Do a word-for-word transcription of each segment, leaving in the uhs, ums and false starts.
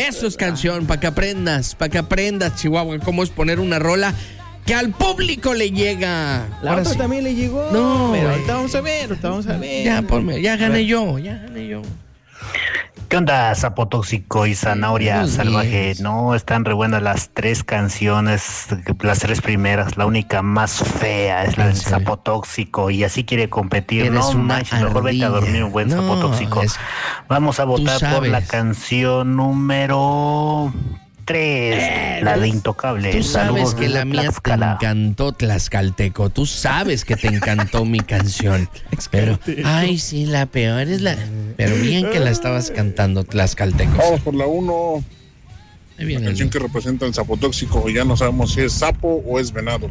Eso es canción, para que aprendas, para que aprendas, Chihuahua, cómo es poner una rola que al público le llega. La Ahora otra sí. también le llegó. No, pero güey. ahorita vamos a ver, ahorita vamos a ver. Ya, ponme, ya gané yo, ya gané yo. ¿Qué onda, Sapo Tóxico y Zanahoria Buenos Salvaje? días. No, están re buenas las tres canciones, las tres primeras. La única más fea es la del Sí. Sapo Tóxico y así quiere competir. Eres No una manches, mejor vete a ardilla. dormir un buen No, Sapo Tóxico. es- Vamos a votar por sabes. la canción número tres, la de Intocable. Tú sabes Saludos que desde la mía te Tlaxcala. encantó, Tlaxcalteco. Tú sabes que te encantó mi canción. Pero, ay, sí, la peor es la... Pero bien que la estabas cantando, Tlaxcalteco. Vamos por la uno, Ahí la viene el- canción que representa el sapo tóxico. Ya no sabemos si es sapo o es venado.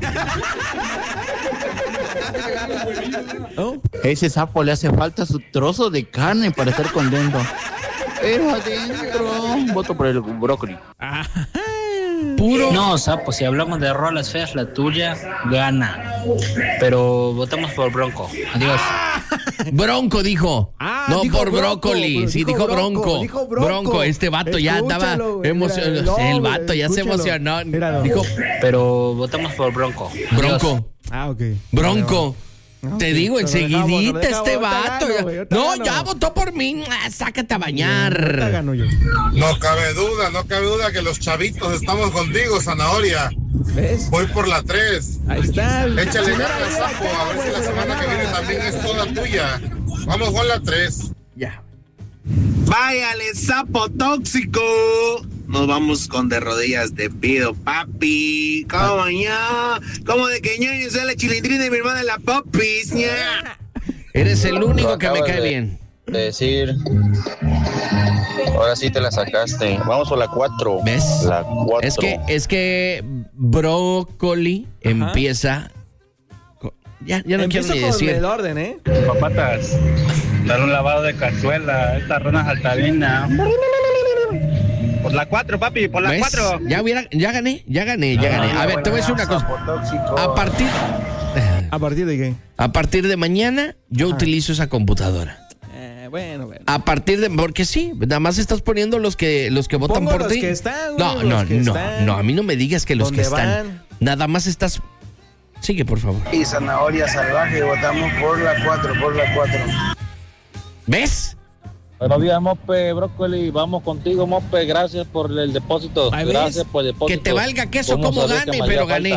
¿Oh? Ese sapo le hace falta su trozo de carne para estar contento. Pero adentro, voto por el brócoli. Puro... No, Sapo, si hablamos de rolas feas, la tuya gana. Pero votamos por Bronco. Adiós. Bronco dijo. Ah, no dijo por Bronco, brócoli. pero Sí, dijo dijo Bronco, bronco. dijo Bronco. Este vato ya estaba Escúchalo, güey, emocionado. mira, no, el güey, vato ya se escúchalo. emocionó. Míralo. Dijo Pero votamos por Bronco. Adiós. bronco. Ah, ok. Bronco. No, Te sí, digo, te lo dejamos, enseguidita te lo este dejamos, vato. ahorita ya- gano, güey, ahorita no, gano. ya votó por mí. Ah, sácate a Ahorita bañar. gano yo. No cabe duda, no cabe duda que los chavitos estamos contigo, Zanahoria. ¿Ves? Voy por la tres. Ahí está. Échale ganas, sapo, a ver si la semana que viene también es toda tuya. Vamos con la tres. Ya. Váyale, sapo tóxico. Nos vamos con de rodillas te pido, papi. ¿Cómo ya? ¿Cómo de que ñaño sea la chilindrina de mi hermana la popis, ña? Eres el único que me acabas cae de- bien. de decir. Ahora sí te la sacaste. Vamos por la cuatro. ¿Ves? La cuatro. Es que, es que brócoli empieza. co- Ya, ya no Empiezo quiero ni con decir. el orden, ¿eh? Papatas, dar un lavado de cazuela, esta rona saltarina. Por la cuatro, papi, por la ¿Ves? cuatro. Ya hubiera, ya gané, ya gané, ya gané. A ver, te voy a decir una cosa. A partir, ¿A partir de qué? a partir de mañana, yo utilizo esa computadora. Eh, bueno, bueno. A partir de, porque sí, nada más estás poniendo los que, los que votan Pongo por los ti. que están, güey, no, los no, que no, están. no, a mí no me digas que los que ¿Dónde están. van? Nada más estás. Sigue, por favor. Y Zanahoria Salvaje, votamos por la cuatro, por la cuatro. ¿Ves? Buenos días, Mope, brócoli. Vamos contigo, Mope. Gracias por el depósito. Ahí ves. Gracias por el depósito. Que te valga queso ¿Cómo como sabía que gane, me pero hacía gané.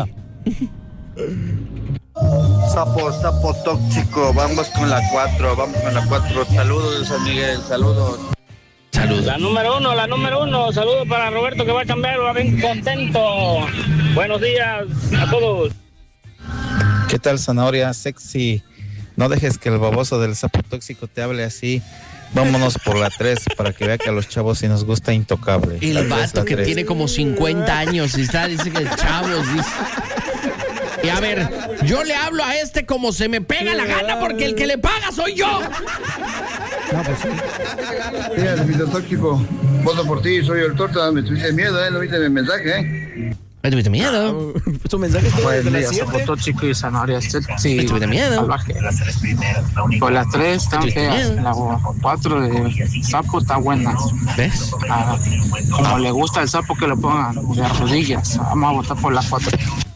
falta? Sapo, sapo tóxico. Vamos con la cuatro, vamos con la cuatro. Saludos de San Miguel, saludos. Saludos. La número uno, la número uno. Saludos para Roberto que va a cambiar, va bien contento. Buenos días a todos. ¿Qué tal, Zanahoria sexy? No dejes que el baboso del sapo tóxico te hable así. Vámonos por la tres para que vea que a los chavos sí nos gusta Intocable. El La tres, vato la que tres. tiene como cincuenta años y está, dice que chavos, dice. Y a ver, yo le hablo a este como se me pega la gana porque el que le paga soy yo. No, pues sí. Mira, Pito Tóxico, voto por ti, soy el torta, me tuviste miedo, ¿eh? No viste mi mensaje, ¿eh? ¿Me tuviste miedo? Tu mensaje estuvo desde Buen las día, Sapo siete. tóxico y Zanahoria sexy. ¿Me tuviste miedo? Salvaje. Por las tres están ¿Tuviste feas. miedo? La cuatro de Sapo está buena. ¿Ves? Ah, como le gusta el Sapo que lo pongan de rodillas. Vamos a votar por la cuatro.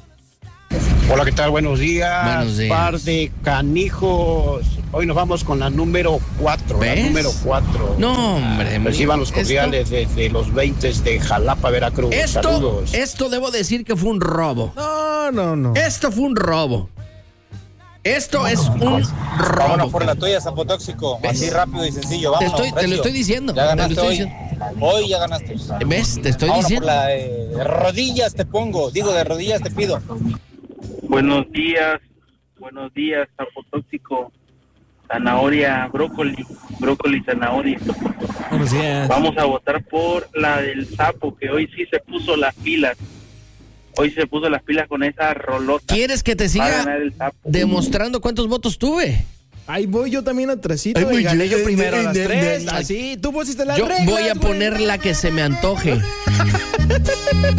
Hola, ¿qué tal? Buenos días. Buenos días. Par de canijos. Hoy nos vamos con la número cuatro. ¿Ves? La número cuatro. No, hombre. Reciban los esto- cordiales desde los veinte de Jalapa, Veracruz. Esto, Saludos. esto debo decir que fue un robo. No, no, no. Esto fue un robo. Esto es un robo. Vámonos por la tuya, Sapo Tóxico. ¿Ves? Así rápido y sencillo. Te Vámonos, estoy, te lo recio. estoy diciendo. Ya te lo ganaste estoy hoy. diciendo. Hoy ya ganaste. ¿Ves? Te estoy Vámonos diciendo. por la de rodillas te pongo. Digo, de rodillas te pido. Buenos días. Buenos días, Sapo tóxico. Zanahoria, brócoli. Brócoli, zanahoria. Buenos días. Vamos a votar por la del sapo, que hoy sí se puso las pilas. Hoy se puso las pilas con esa rolota. ¿Quieres que te Va a siga ganar el sapo. demostrando cuántos votos tuve? Ahí voy yo también atrasito. Ahí voy y gané yo, yo primero a las de- de- tres. de- Así, tú pusiste las Yo reglas, voy a güey. poner la que se me antoje.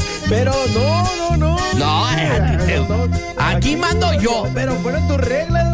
Pero no, no, no. No, eh, No, no. aquí mando yo. Pero fueron tus reglas,